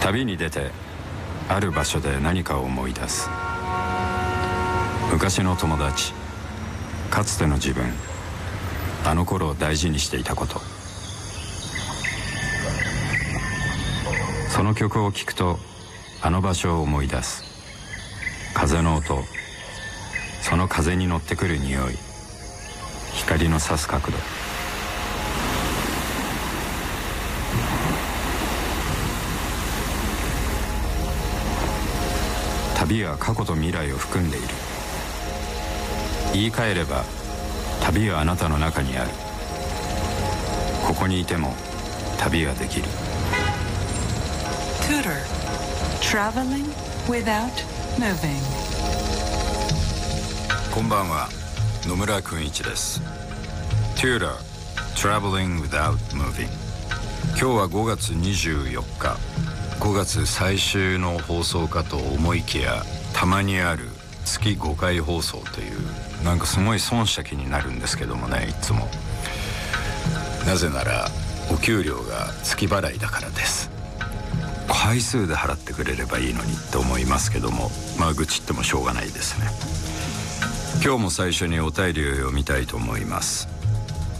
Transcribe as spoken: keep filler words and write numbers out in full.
旅に出てある場所で何かを思い出す。昔の友達、かつての自分、あの頃大事にしていたこと。その曲を聴くとあの場所を思い出す。風の音、その風に乗ってくる匂い、光の差す角度。旅は過去と未来を含んでいる。言い換えれば旅はあなたの中にある。ここにいても旅はできる。 Tutor Traveling without moving。 こんばんは、野村君一です。 Tutor Traveling without moving。 今日はごがつにじゅうよっか、ごがつ最終の放送かと思いきや、たまにある月ごかい放送という、なんかすごい損した気になるんですけどもね、いつも。なぜならお給料が月払いだからです。回数で払ってくれればいいのにと思いますけども、まあ愚痴ってもしょうがないですね。今日も最初にお便りを読みたいと思います。